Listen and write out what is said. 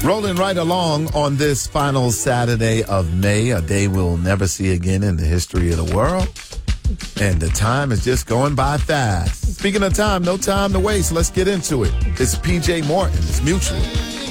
Rolling right along on this final Saturday of May, a day we'll never see again in the history of the world. And the time is just going by fast. Speaking of time, no time to waste. Let's get into it. It's PJ Morton. It's Mutual.